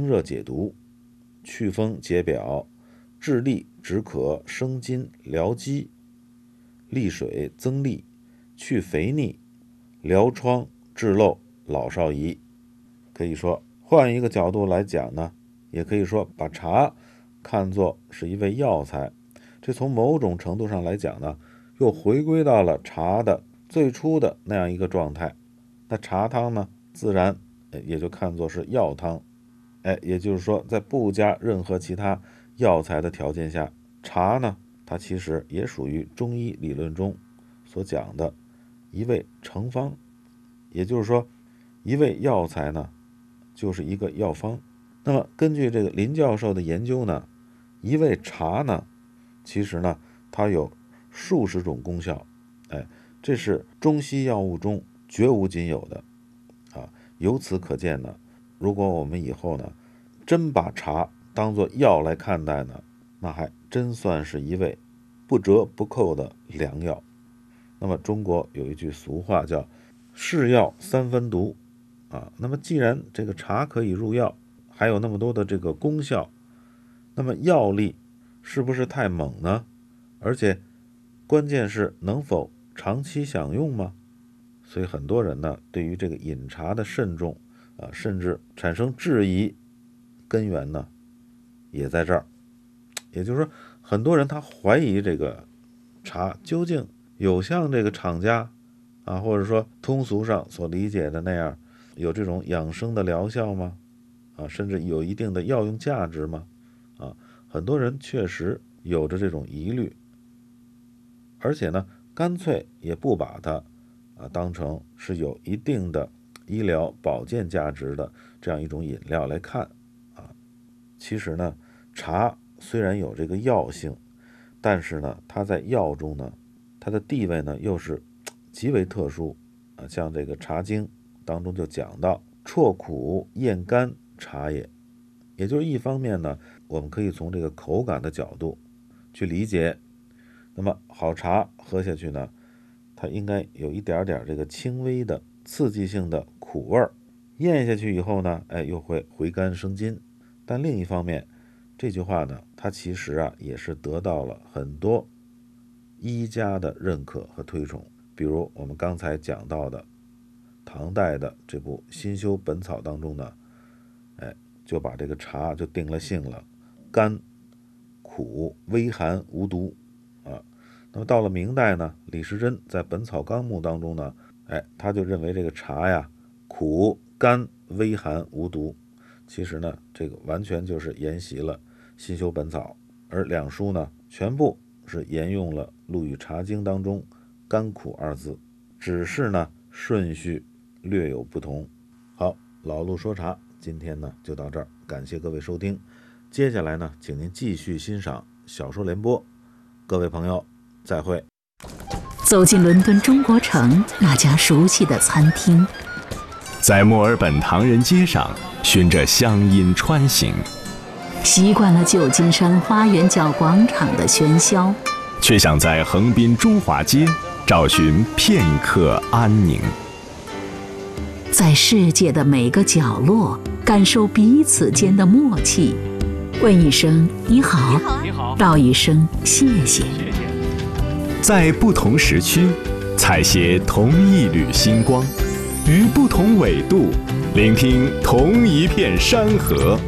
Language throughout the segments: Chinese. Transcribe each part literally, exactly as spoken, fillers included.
热解毒、祛风解表、治痢止渴、生津疗积、利水增力、去肥腻、疗疮治漏、老少宜。可以说换一个角度来讲呢，也可以说把茶看作是一味药材，这从某种程度上来讲呢，又回归到了茶的最初的那样一个状态。那茶汤呢，自然也就看作是药汤。哎，也就是说，在不加任何其他药材的条件下，茶呢，它其实也属于中医理论中所讲的一味成方。也就是说，一味药材呢，就是一个药方。那么根据这个林教授的研究呢，一味茶呢，其实呢，它有数十种功效。哎，这是中西药物中绝无仅有的啊！由此可见呢，如果我们以后呢，真把茶当作药来看待呢，那还真算是一味不折不扣的良药。那么中国有一句俗话叫是药三分毒啊。那么既然这个茶可以入药，还有那么多的这个功效，那么药力是不是太猛呢？而且关键是能否长期享用吗？所以很多人呢，对于这个饮茶的慎重啊，甚至产生质疑，根源呢也在这儿。也就是说，很多人他怀疑这个茶究竟有像这个厂家啊，或者说通俗上所理解的那样，有这种养生的疗效吗？啊，甚至有一定的药用价值吗？啊，很多人确实有着这种疑虑，而且呢，干脆也不把它啊当成是有一定的医疗保健价值的这样一种饮料来看啊。其实呢，茶虽然有这个药性，但是呢，它在药中呢，它的地位呢又是极为特殊啊。像这个《茶经》当中就讲到，啜苦咽甘茶也。也就是一方面呢，我们可以从这个口感的角度去理解，那么好茶喝下去呢，它应该有一点点这个轻微的刺激性的苦味儿，咽下去以后呢，哎，又会回甘生津。但另一方面，这句话呢，它其实啊也是得到了很多医家的认可和推崇。比如我们刚才讲到的唐代的这部《新修本草》当中呢，哎，就把这个茶就定了性了，甘、苦、微寒、无毒啊。那么到了明代呢，李时珍在《本草纲目》当中呢，哎，他就认为这个茶呀，苦、甘、微寒、无毒。其实呢，这个完全就是沿袭了《新修本草》，而两书呢，全部是沿用了《陆羽茶经》当中甘苦二字，只是呢顺序略有不同。好，老陆说茶今天呢就到这儿，感谢各位收听。接下来呢，请您继续欣赏小说联播。各位朋友，再会。 走进伦敦中国城那家熟悉的餐厅， 在墨尔本唐人街上循着乡音穿行， 习惯了旧金山花园角广场的喧嚣， 却想在横滨中华街找寻片刻安宁。 在世界的每个角落感受彼此间的默契，问一声你好，你好，道一声谢谢。 在不同时区采撷同一缕星光，于不同纬度聆听同一片山河。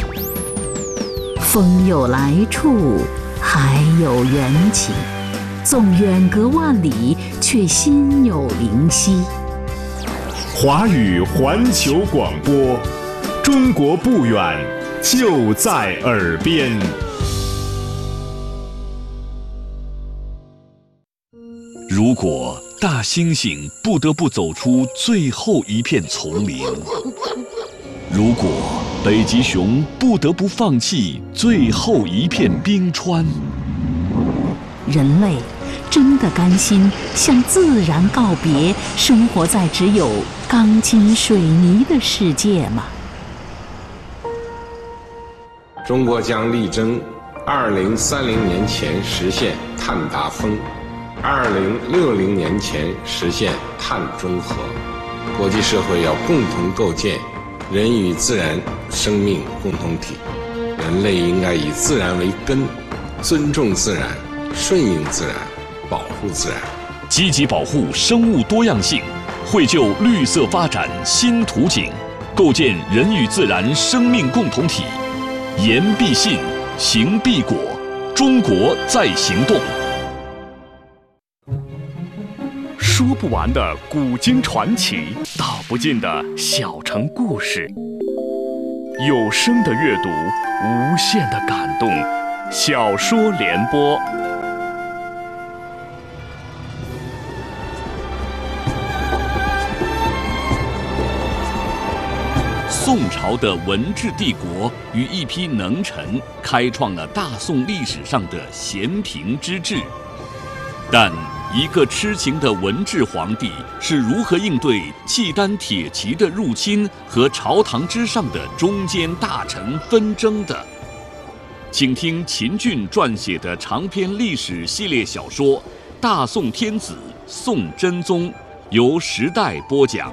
风有来处，海有缘起，纵远隔万里，却心有灵犀。 华语环球广播，中国不远，就在耳边。 如果大猩猩不得不走出最后一片丛林，如果北极熊不得不放弃最后一片冰川， 人类真的甘心向自然告别，生活在只有钢筋水泥的世界吗？ 中国将力争二零三零年前实现碳达峰，二零六零年前实现碳中和。国际社会要共同构建人与自然生命共同体，人类应该以自然为根，尊重自然，顺应自然，保护自然， 积极保护生物多样性，绘就绿色发展新图景，构建人与自然生命共同体。言必信，行必果，中国在行动。 说不完的古今传奇，道不尽的小城故事，有声的阅读，无限的感动。小说联播。 宋朝的文治帝国与一批能臣开创了大宋历史上的咸平之治，但一个痴情的文治皇帝是如何应对契丹铁骑的入侵和朝堂之上的中间大臣纷争的？请听秦俊撰写的长篇历史系列小说《大宋天子宋真宗》，由时代播讲。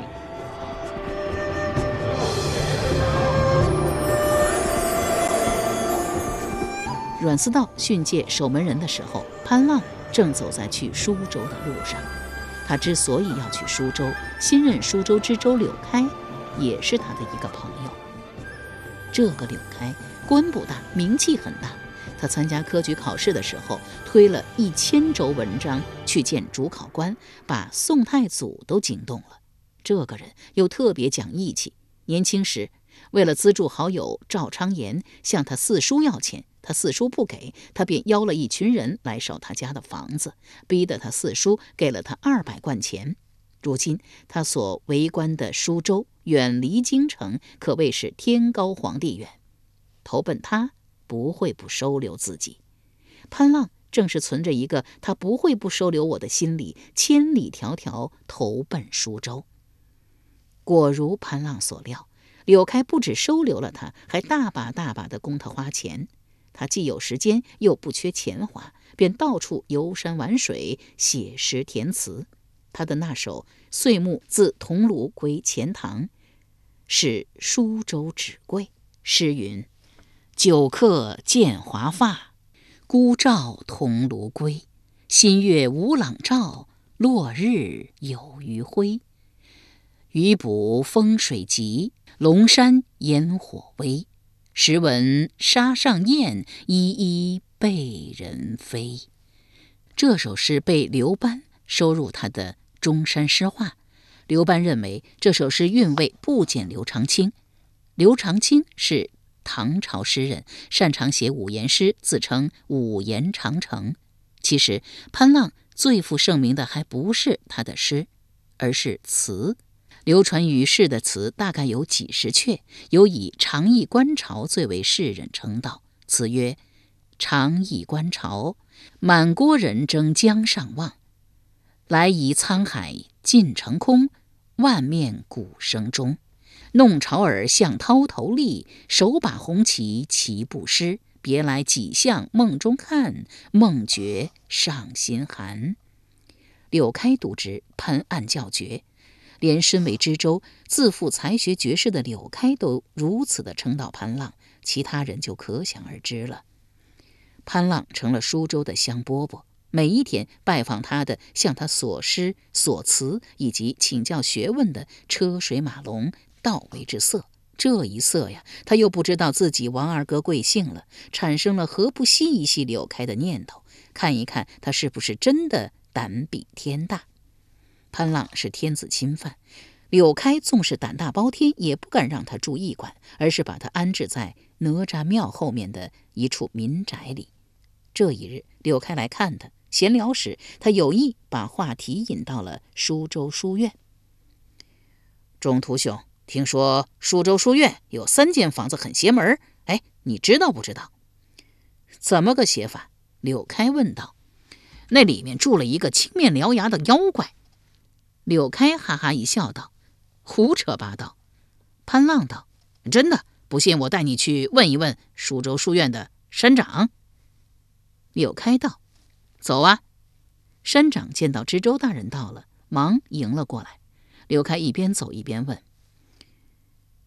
阮思道训诫守门人的时候，潘浪正走在去舒州的路上。他之所以要去舒州，新任舒州知州柳开也是他的一个朋友。这个柳开官不大，名气很大。他参加科举考试的时候，推了一千轴文章去见主考官，把宋太祖都惊动了。这个人又特别讲义气，年轻时为了资助好友赵昌言向他四叔要钱，他四叔不给，他便邀了一群人来烧他家的房子，逼得他四叔给了他二百贯钱。如今他所为官的舒州远离京城，可谓是天高皇帝远，投奔他不会不收留自己。潘浪正是存着一个他不会不收留我的心理，千里迢迢投奔舒州。果如潘浪所料，柳开不只收留了他，还大把大把的供他花钱。他既有时间又不缺钱花，便到处游山玩水，写诗填词。他的那首《岁暮自桐庐归钱塘》是舒州纸贵。诗云：久客见华发，孤照桐庐归。新月无朗照，落日有余晖。余捕风水急，龙山烟火微。时闻沙上燕，依依被人飞。这首诗被刘班收入他的中山诗话。刘班认为这首诗韵味不减刘长卿。刘长卿是唐朝诗人，擅长写五言诗，自称五言长城。其实潘浪最负盛名的还不是他的诗，而是词。流传于世的词大概有几十阙，有以长忆观潮最为世人称道。词曰：长忆观潮，满郭人争江上望。来移沧海尽成空，万面鼓声中。弄潮儿向涛头立，手把红旗齐不失。别来几向梦中看，梦觉上心寒。柳开读之，喷暗叫绝。连身为知州、自负才学绝世的柳开都如此的称道潘浪，其他人就可想而知了。潘浪成了舒州的香饽饽，每一天拜访他的，向他所诗所词以及请教学问的车水马龙，到为之色。这一色呀，他又不知道自己王二哥贵姓了，产生了何不细一细柳开的念头，看一看他是不是真的胆比天大。潘浪是天子亲犯，柳开纵是胆大包天，也不敢让他住驿馆，而是把他安置在哪吒庙后面的一处民宅里。这一日，柳开来看他，闲聊时，他有意把话题引到了舒州书院。中途兄，听说舒州书院有三间房子很邪门，哎，你知道不知道？怎么个邪法？柳开问道。那里面住了一个青面獠牙的妖怪。柳开哈哈一笑道：胡扯八道。潘浪道：真的，不信我带你去问一问舒州书院的山长。柳开道：走啊。山长见到知州大人到了，忙迎了过来。柳开一边走一边问：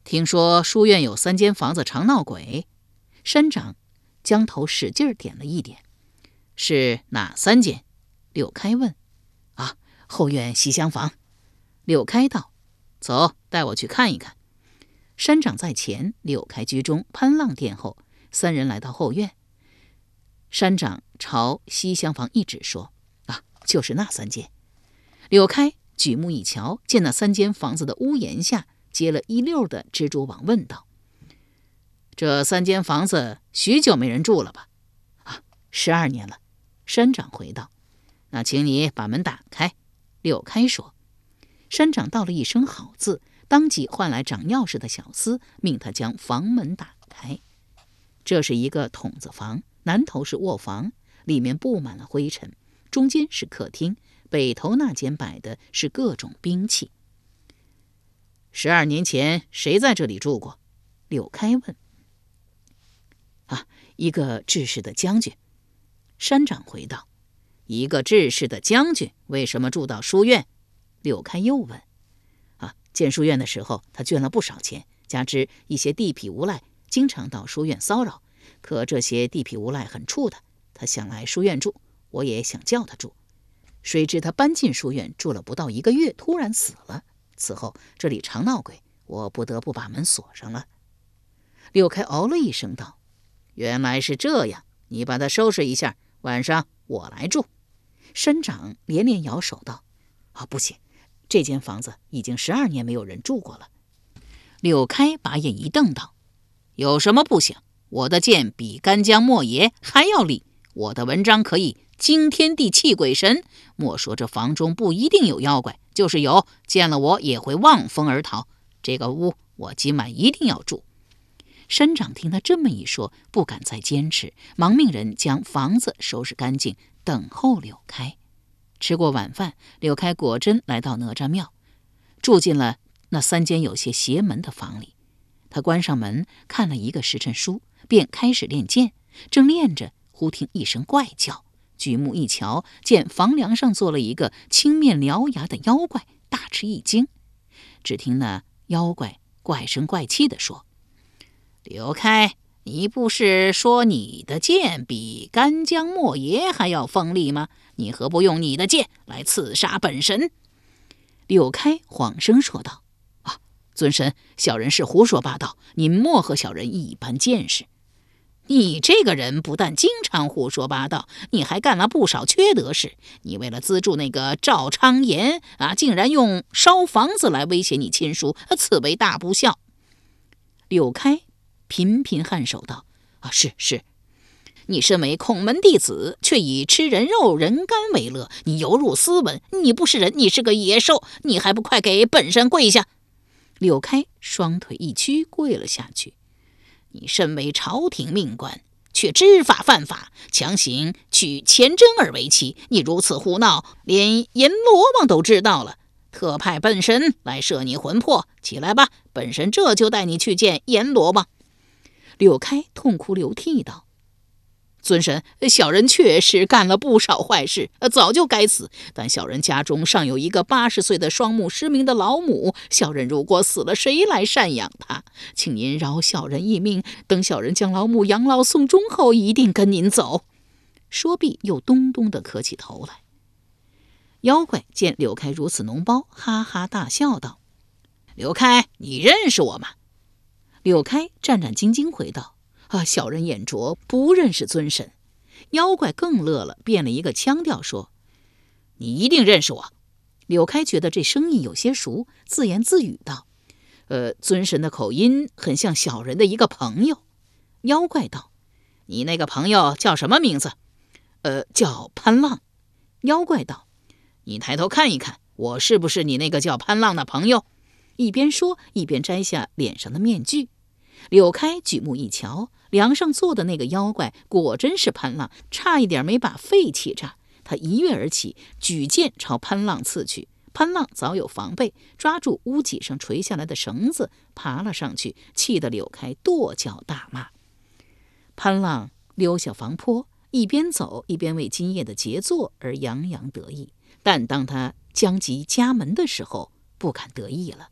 听说书院有三间房子常闹鬼。山长将头使劲点了一点。是哪三间？柳开问。啊，后院西厢房。柳开道，走，带我去看一看。山长在前，柳开居中，潘浪殿后，三人来到后院。山长朝西厢房一指说，啊，就是那三间。柳开举目一瞧，见那三间房子的屋檐下结了一溜的蜘蛛网，问道，这三间房子许久没人住了吧？啊，十二年了。山长回道。那请你把门打开。柳开说。山长道了一声好字，当即唤来掌钥匙的小厮，命他将房门打开。这是一个筒子房，南头是卧房，里面布满了灰尘，中间是客厅，北头那间摆的是各种兵器。十二年前谁在这里住过？柳开问。啊，一个治世的将军。山长回道。一个治世的将军为什么住到书院？柳开又问。啊，建书院的时候他捐了不少钱，加之一些地痞无赖经常到书院骚扰，可这些地痞无赖很怵他，他想来书院住，我也想叫他住。谁知他搬进书院住了不到一个月，突然死了。此后这里常闹鬼，我不得不把门锁上了。柳开哦了一声道，原来是这样，你把他收拾一下，晚上我来住。山长连连摇手道，啊，不行，这间房子已经十二年没有人住过了。柳开把眼一瞪道，有什么不行？我的剑比干将莫邪还要利，我的文章可以惊天地泣鬼神。莫说这房中不一定有妖怪，就是有，见了我也会望风而逃。这个屋我今晚一定要住。山长听他这么一说，不敢再坚持，忙命人将房子收拾干净，等候柳开。吃过晚饭，柳开果真来到哪吒庙，住进了那三间有些邪门的房里。他关上门，看了一个时辰书，便开始练剑。正练着，忽听一声怪叫，举目一瞧，见房梁上坐了一个青面獠牙的妖怪，大吃一惊。只听那妖怪怪声怪气地说，柳开，你不是说你的剑比干将莫邪还要锋利吗？你何不用你的剑来刺杀本神？柳开晃声说道，啊，尊神，小人是胡说八道，您莫和小人一般见识。你这个人不但经常胡说八道，你还干了不少缺德事。你为了资助那个赵昌言啊，竟然用烧房子来威胁你亲叔，此为大不孝。柳开频频颔首道，啊，是是，你身为孔门弟子，却以吃人肉人干为乐，你有辱斯文，你不是人，你是个野兽，你还不快给本山跪下！柳开双腿一屈，跪了下去。你身为朝廷命官，却知法犯法，强行娶钱真儿为妻，你如此胡闹，连阎罗王都知道了，特派本神来摄你魂魄。起来吧，本神这就带你去见阎罗王。柳开痛哭流涕道，尊神，小人确实干了不少坏事，早就该死，但小人家中尚有一个八十岁的双目失明的老母，小人如果死了，谁来赡养她？请您饶小人一命，等小人将老母养老送终后，一定跟您走。说毕，又咚咚地磕起头来。妖怪见柳开如此脓包，哈哈大笑道，柳开，你认识我吗？柳开战战兢兢回道，啊，小人眼拙，不认识尊神。妖怪更乐了，变了一个腔调说，你一定认识我。柳开觉得这声音有些熟，自言自语道，呃，尊神的口音很像小人的一个朋友。妖怪道，你那个朋友叫什么名字？呃，叫潘浪。妖怪道，你抬头看一看，我是不是你那个叫潘浪的朋友？一边说，一边摘下脸上的面具。柳开举目一瞧，梁上坐的那个妖怪果真是潘浪，差一点没把肺气炸。他一跃而起，举剑朝潘浪刺去。潘浪早有防备，抓住屋脊上垂下来的绳子，爬了上去，气得柳开跺脚大骂。潘浪溜下房坡，一边走一边为今夜的杰作而洋洋得意。但当他将及家门的时候，不敢得意了。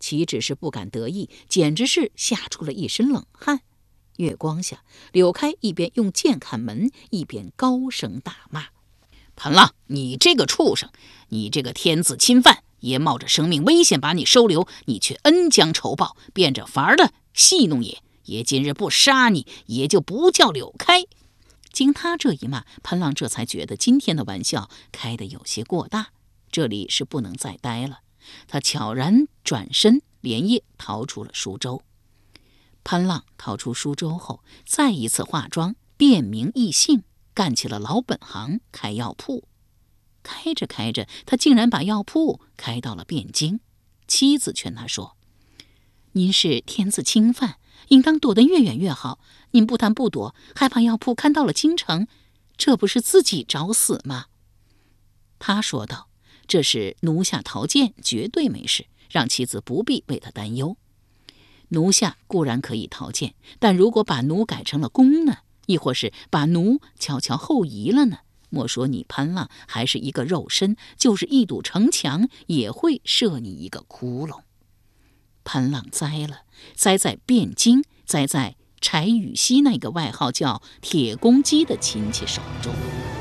岂止是不敢得意，简直是吓出了一身冷汗。月光下，柳开一边用剑砍门，一边高声大骂：潘浪，你这个畜生，你这个天子侵犯，爷冒着生命危险把你收留，你却恩将仇报，变着法儿的戏弄爷。爷今日不杀你，爷就不叫柳开。经他这一骂，潘浪这才觉得今天的玩笑开得有些过大，这里是不能再待了。他悄然转身，连夜逃出了舒州。潘浪逃出舒州后，再一次化妆，变名易姓，干起了老本行，开药铺。开着开着，他竟然把药铺开到了汴京。妻子劝他说：您是天子侵犯，应当躲得越远越好。您不但不躲，还把药铺看到了京城，这不是自己找死吗？他说道：这是奴下逃谏，绝对没事，让妻子不必为他担忧。奴下固然可以逃谏，但如果把奴改成了公呢？亦或是把奴悄悄后移了呢？莫说你潘浪还是一个肉身，就是一堵城墙也会射你一个窟窿。潘浪栽了，栽在汴京，栽在柴雨熙那个外号叫铁公鸡的亲戚手中。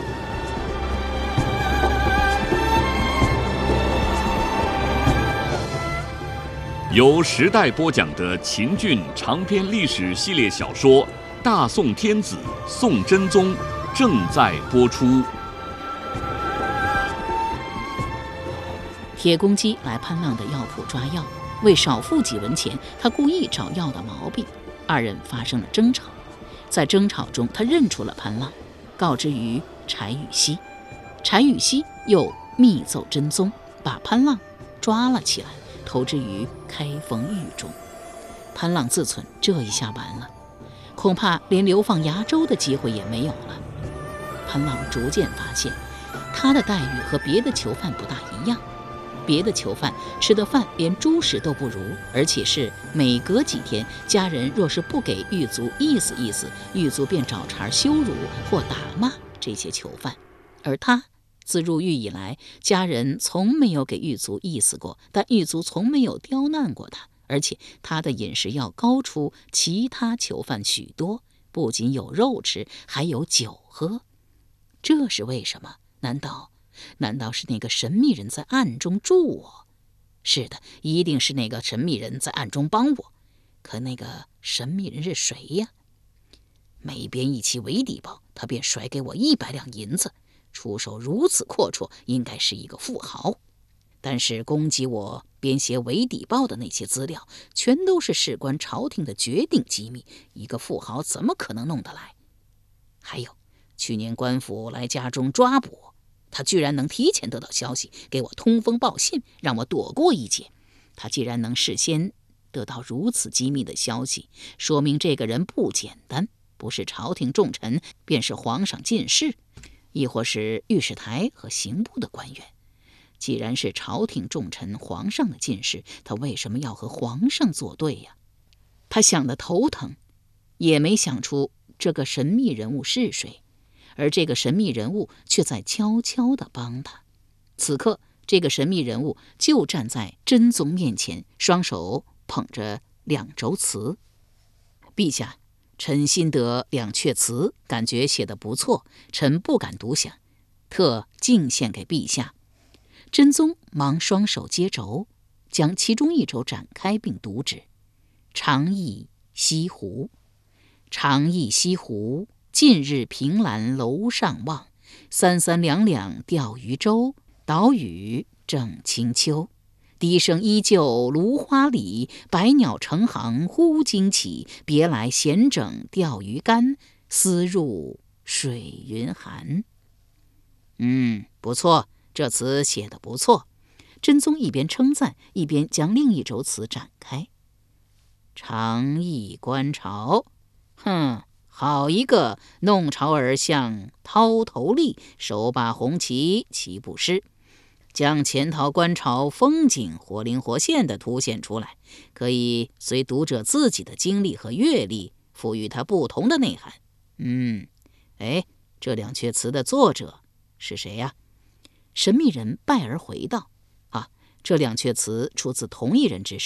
由时代播讲的秦俊长篇历史系列小说《大宋天子宋真宗》正在播出。 铁公鸡来潘浪的药铺抓药，为少付几文钱，他故意找药的毛病。二人发生了争吵，在争吵中，他认出了潘浪，告知于柴雨熙。柴雨熙又密奏真宗，把潘浪抓了起来，投之于开封狱中。潘浪自忖，这一下完了，恐怕连流放崖州的机会也没有了。潘浪逐渐发现，他的待遇和别的囚犯不大一样。别的囚犯吃的饭连猪食都不如，而且是每隔几天，家人若是不给狱卒意思意思，狱卒便找茬羞辱或打骂这些囚犯。而他自入狱以来，家人从没有给狱卒意思过，但狱卒从没有刁难过他，而且他的饮食要高出其他囚犯许多，不仅有肉吃，还有酒喝。这是为什么？难道难道是那个神秘人在暗中助我？是的，一定是那个神秘人在暗中帮我。可那个神秘人是谁呀？每编一期伪底报，他便甩给我一百两银子，出手如此阔绰，应该是一个富豪。但是攻击我编写伪底报的那些资料，全都是事关朝廷的绝顶机密，一个富豪怎么可能弄得来？还有，去年官府来家中抓捕我，他居然能提前得到消息，给我通风报信，让我躲过一劫。他既然能事先得到如此机密的消息，说明这个人不简单，不是朝廷重臣，便是皇上进士，亦或是御史台和刑部的官员。既然是朝廷重臣，皇上的进士，他为什么要和皇上作对呀？他想得头疼，也没想出这个神秘人物是谁。而这个神秘人物却在悄悄地帮他。此刻，这个神秘人物就站在真宗面前，双手捧着两轴词。陛下，臣新得两阙词，感觉写得不错，臣不敢独享，特敬献给陛下。真宗忙双手接轴，将其中一轴展开并读之：长忆西湖，长忆西湖，近日凭栏楼上望，三三两两钓鱼舟，岛屿正清秋。笛声依旧芦花里，百鸟成行忽惊起。别来闲整钓鱼竿，思入水云寒。嗯，不错，这词写得不错。真宗一边称赞，一边将另一轴词展开。长忆观潮，哼，好一个弄潮儿像涛头立，手把红旗齐不失，将潜逃观潮风景活灵活现地凸显出来，可以随读者自己的经历和阅历赋予它不同的内涵。嗯，哎，这两阙词的作者是谁呀？神秘人拜而回道：啊，这两阙词出自同一人之手，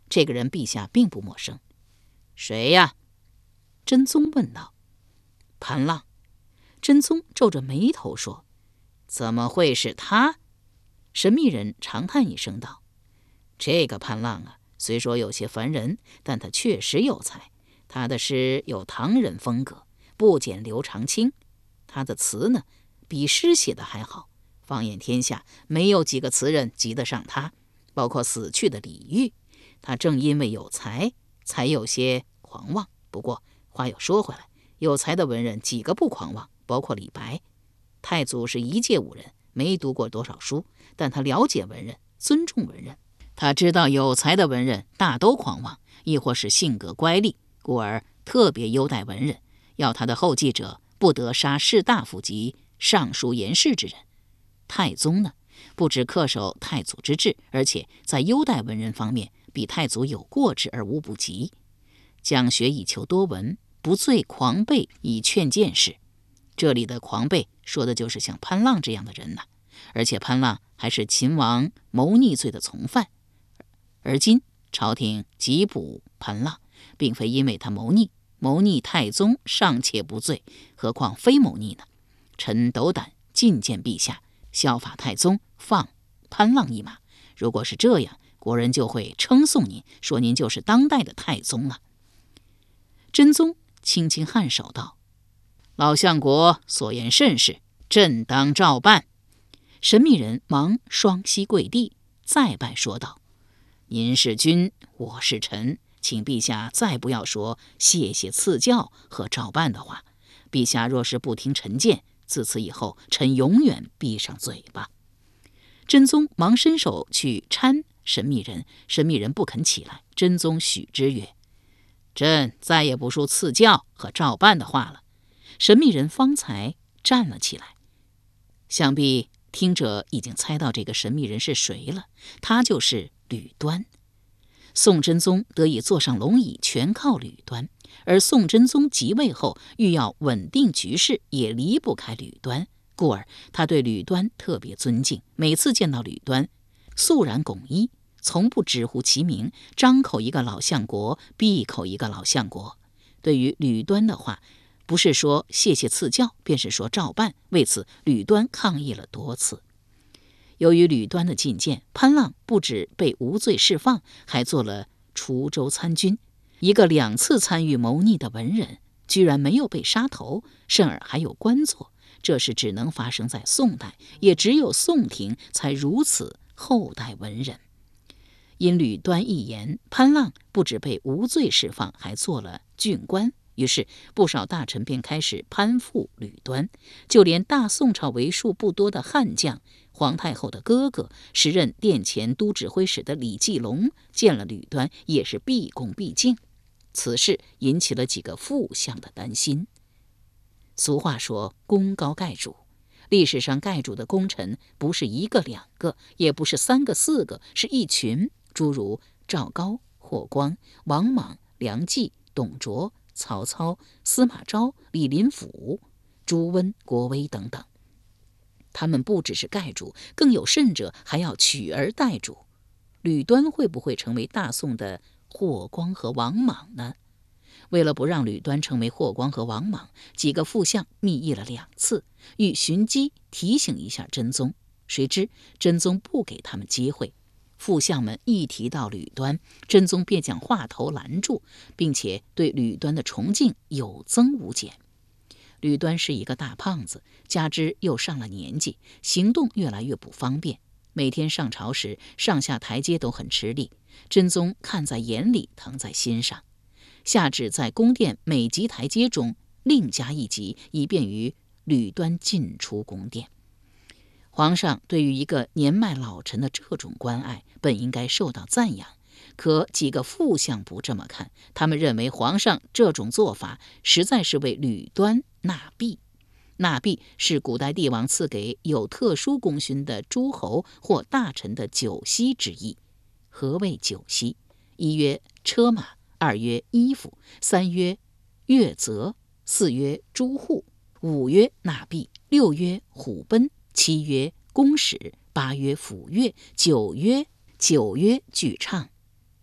这个人陛下并不陌生。谁呀？真宗问道。潘浪。真宗皱着眉头说：怎么会是他？神秘人长叹一声道：这个潘浪啊，虽说有些烦人，但他确实有才。他的诗有唐人风格，不减刘长卿。他的词呢，比诗写的还好。放眼天下，没有几个词人及得上他，包括死去的李煜。他正因为有才，才有些狂妄。不过话又说回来，有才的文人几个不狂妄，包括李白。太祖是一介武人，没读过多少书，但他了解文人，尊重文人。他知道有才的文人大都狂妄，亦或是性格乖戾，故而特别优待文人，要他的后继者不得杀士大夫及尚书言事之人。太宗呢，不只恪守太祖之制，而且在优待文人方面比太祖有过之而无不及。讲学以求多闻，不醉狂悖以劝见识。这里的狂悖说的就是像潘浪这样的人呐、啊，而且潘浪还是秦王谋逆罪的从犯。而今朝廷缉捕潘浪，并非因为他谋逆，谋逆太宗尚且不罪，何况非谋逆呢？臣斗胆进谏陛下，效法太宗，放潘浪一马。如果是这样，国人就会称颂您，说您就是当代的太宗了。真宗轻轻颔首道：老相国所言甚是，朕当照办。神秘人忙双膝跪地，再拜说道：您是君，我是臣，请陛下再不要说谢谢赐教和照办的话。陛下若是不听臣谏，自此以后，臣永远闭上嘴巴。真宗忙伸手去搀神秘人，神秘人不肯起来。真宗许之曰：朕再也不说赐教和照办的话了。神秘人方才站了起来。想必听者已经猜到这个神秘人是谁了，他就是吕端。宋真宗得以坐上龙椅，全靠吕端。而宋真宗即位后，欲要稳定局势，也离不开吕端，故而他对吕端特别尊敬。每次见到吕端，肃然拱一，从不直呼其名，张口一个老相国，闭口一个老相国。对于吕端的话，不是说谢谢赐教，便是说照办。为此，吕端抗议了多次。由于吕端的进谏，潘浪不止被无罪释放，还做了滁州参军。一个两次参与谋逆的文人，居然没有被杀头，甚而还有官做，这是只能发生在宋代，也只有宋廷才如此厚待文人。因吕端一言，潘浪不止被无罪释放，还做了郡官。于是不少大臣便开始攀附吕端，就连大宋朝为数不多的悍将，皇太后的哥哥，时任殿前都指挥使的李继龙，见了吕端也是毕恭毕敬。此事引起了几个副相的担心。俗话说功高盖主，历史上盖主的功臣不是一个两个，也不是三个四个，是一群，诸如赵高、霍光、王莽、梁冀、董卓、曹操、司马昭、李林甫、朱温、郭威等等。他们不只是盖主，更有甚者还要取而代主。吕端会不会成为大宋的霍光和王莽呢？为了不让吕端成为霍光和王莽，几个副相密议了两次，欲寻机提醒一下真宗。谁知真宗不给他们机会，副相们一提到吕端，真宗便将话头拦住，并且对吕端的崇敬有增无减。吕端是一个大胖子，加之又上了年纪，行动越来越不方便，每天上朝时上下台阶都很吃力。真宗看在眼里，疼在心上，下旨在宫殿每级台阶中另加一级，以便于吕端进出宫殿。皇上对于一个年迈老臣的这种关爱，本应该受到赞扬，可几个副相不这么看，他们认为皇上这种做法实在是为吕端纳币。纳币是古代帝王赐给有特殊功勋的诸侯或大臣的酒息之意。何谓酒息？一曰车马，二曰衣服，三曰月泽，四曰诸户，五曰纳币，六曰虎贲，七曰公使，八曰抚乐，九曰九曰剧唱，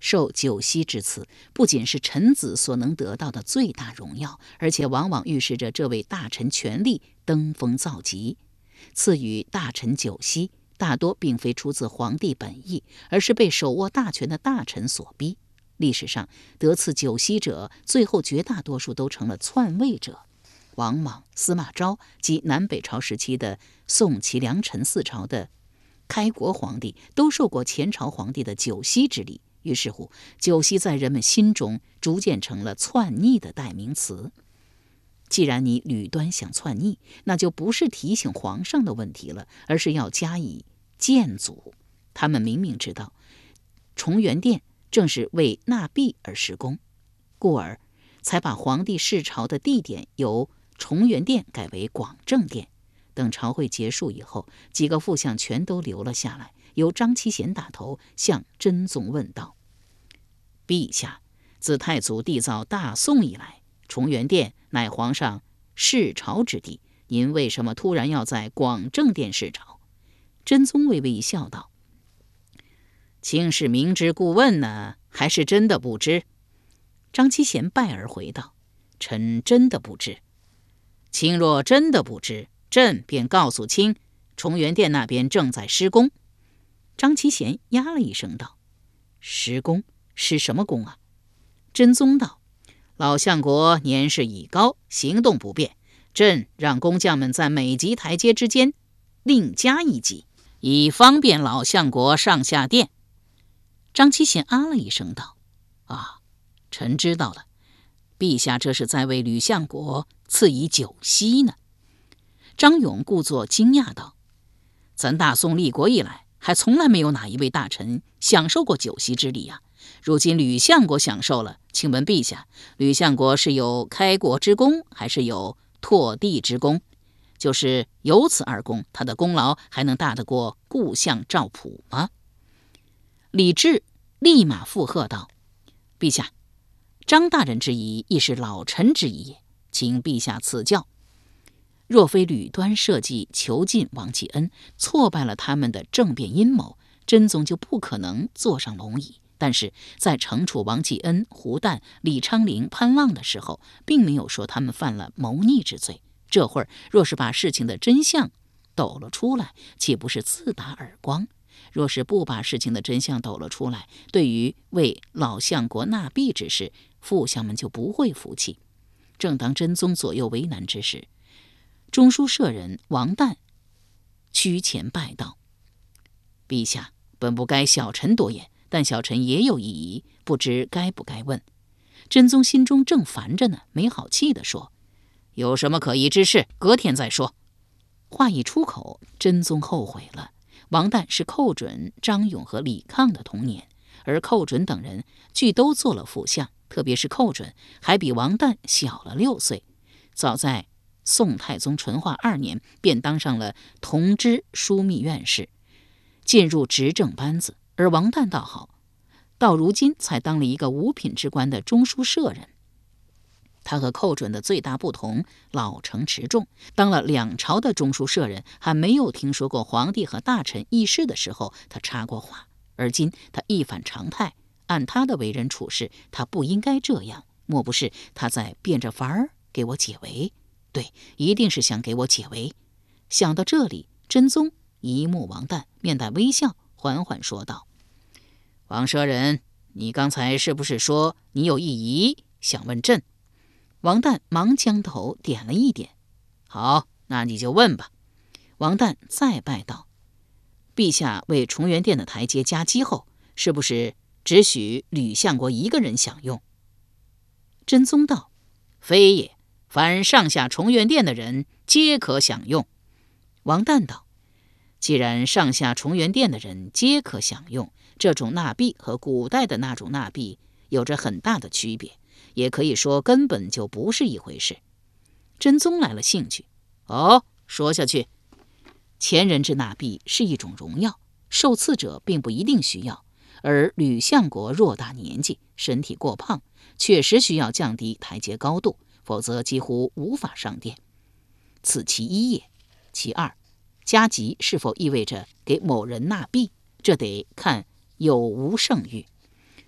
受九锡之赐，不仅是臣子所能得到的最大荣耀，而且往往预示着这位大臣权力登峰造极。赐予大臣九锡，大多并非出自皇帝本意，而是被手握大权的大臣所逼。历史上得赐九锡者，最后绝大多数都成了篡位者。王莽、司马昭及南北朝时期的宋、齐、梁、陈四朝的开国皇帝，都受过前朝皇帝的九锡之礼。于是乎，九锡在人们心中逐渐成了篡逆的代名词。既然你吕端想篡逆，那就不是提醒皇上的问题了，而是要加以谏阻。他们明明知道崇元殿正是为纳币而施工，故而才把皇帝视朝的地点由崇元殿改为广正殿。等朝会结束以后，几个副相全都留了下来，由张其贤打头，向真宗问道：陛下，自太祖缔造大宋以来，崇元殿乃皇上视朝之地，您为什么突然要在广正殿视朝？真宗微微一笑道：卿是明知故问呢，还是真的不知？张其贤拜而回道：臣真的不知。卿若真的不知，朕便告诉卿，崇元殿那边正在施工。张其贤呀了一声道：施工？施什么工啊？真宗道：老相国年事已高，行动不便，朕让工匠们在每级台阶之间另加一级，以方便老相国上下殿。张其贤啊了一声道：啊，臣知道了，陛下这是在为吕相国赐以九锡呢。张勇故作惊讶道：咱大宋立国以来，还从来没有哪一位大臣享受过九锡之礼啊！如今吕相国享受了，请问陛下，吕相国是有开国之功，还是有拓地之功？就是有此二功，他的功劳还能大得过故相赵普吗？李治立马附和道：陛下，张大人之疑亦是老臣之疑也，请陛下赐教。若非吕端设计囚禁王继恩，挫败了他们的政变阴谋，真宗就不可能坐上龙椅。但是在惩处王继恩、胡旦、李昌龄、潘浪的时候，并没有说他们犯了谋逆之罪。这会儿若是把事情的真相抖了出来，岂不是自打耳光？若是不把事情的真相抖了出来，对于为老相国纳币之事，副相们就不会服气。正当真宗左右为难之时，中书舍人王旦屈前拜道：陛下，本不该小臣多言，但小臣也有异议，不知该不该问。真宗心中正烦着呢，没好气地说：有什么可疑之事，隔天再说。话一出口，真宗后悔了。王旦是寇准、张勇和李抗的同年，而寇准等人俱都做了副相，特别是寇准还比王旦小了六岁。早在宋太宗淳化二年便当上了同知枢密院士，进入执政班子。而王旦倒好，到如今才当了一个五品之官的中书舍人。他和寇准的最大不同，老成持重，当了两朝的中书舍人，还没有听说过皇帝和大臣议事的时候他插过话。而今他一反常态，按他的为人处事，他不应该这样，莫不是他在变着法儿给我解围？对，一定是想给我解围。想到这里，真宗一目王旦，面带微笑，缓缓说道：王舍人，你刚才是不是说你有异疑想问朕？王旦忙将头点了一点。好，那你就问吧。王旦再拜道：陛下为崇元殿的台阶加基后，是不是只许吕相国一个人享用？真宗道：非也，凡上下崇元殿的人皆可享用。王旦道：既然上下崇元殿的人皆可享用，这种纳币和古代的那种纳币有着很大的区别，也可以说根本就不是一回事。真宗来了兴趣：哦，说下去。前人之纳币是一种荣耀，受赐者并不一定需要，而吕相国偌大年纪，身体过胖，确实需要降低台阶高度，否则几乎无法上殿，此其一也。其二，加级是否意味着给某人纳币，这得看有无圣谕。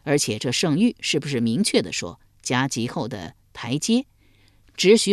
而且这圣谕是不是明确地说加急后的台阶，只许